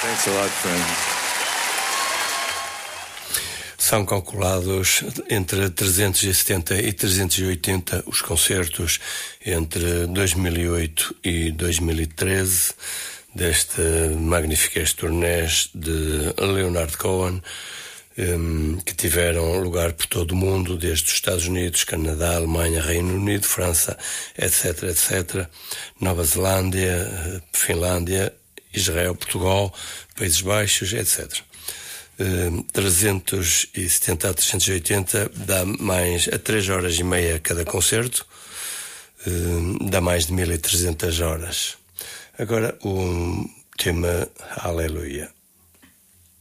Thanks a lot, friends. São calculados entre 370 e 380 os concertos entre 2008 e 2013 deste magníficas turnés de Leonard Cohen, que tiveram lugar por todo o mundo, desde os Estados Unidos, Canadá, Alemanha, Reino Unido, França, etc., etc., Nova Zelândia, Finlândia, Israel, Portugal, Países Baixos, etc. 370 a 380 dá mais a 3 horas e meia cada concerto, dá mais de 1300 horas. Agora o tema Aleluia.